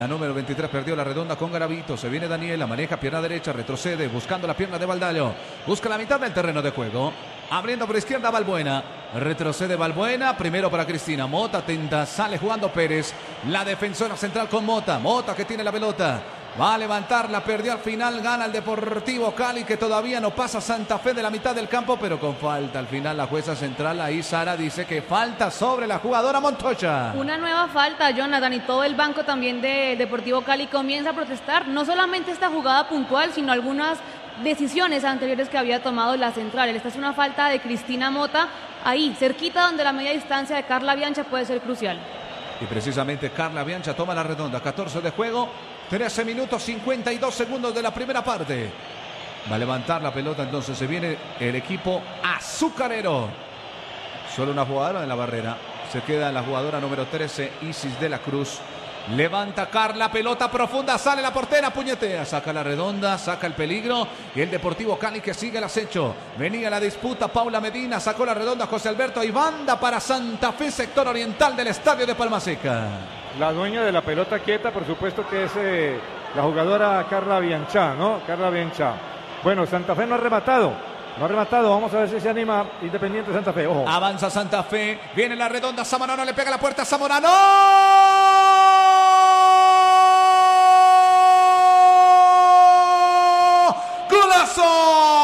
La número 23 perdió la redonda con Garavito. Se viene Daniela, maneja pierna derecha, retrocede, buscando la pierna de Valdallo. Busca la mitad del terreno de juego. Abriendo por izquierda Balbuena. Retrocede Balbuena. Primero para Cristina. Mota tenta, sale jugando Pérez. La defensora central con Mota. Mota que tiene la pelota. Va a levantarla, perdió al final, gana el Deportivo Cali, que todavía no pasa Santa Fe de la mitad del campo, pero con falta. Al final la jueza central, ahí Sara dice que falta sobre la jugadora Montoya. Una nueva falta, Jonathan, y todo el banco también de Deportivo Cali comienza a protestar. No solamente esta jugada puntual, sino algunas decisiones anteriores que había tomado la central. Esta es una falta de Cristina Mota, ahí, cerquita donde la media distancia de Carla Biancha puede ser crucial. Y precisamente Carla Biancha toma la redonda, 14 de juego. 13 minutos 52 segundos de la primera parte. Va a levantar la pelota, entonces se viene el equipo azucarero. Solo una jugadora en la barrera. Se queda la jugadora número 13, Isis de la Cruz. Levanta Carla, pelota profunda, sale la portera, puñetea, saca la redonda, saca el peligro. Y el Deportivo Cali que sigue el acecho. Venía la disputa, Paula Medina sacó la redonda, José Alberto, y banda para Santa Fe, sector oriental del estadio de Palma Seca. La dueña de la pelota quieta, por supuesto que es la jugadora Carla Biancha, ¿no? Carla Biancha. Bueno, Santa Fe no ha rematado. No ha rematado, vamos a ver si se anima Independiente Santa Fe. Ojo. Avanza Santa Fe, viene la redonda, Zamorano le pega la puerta, Zamorano.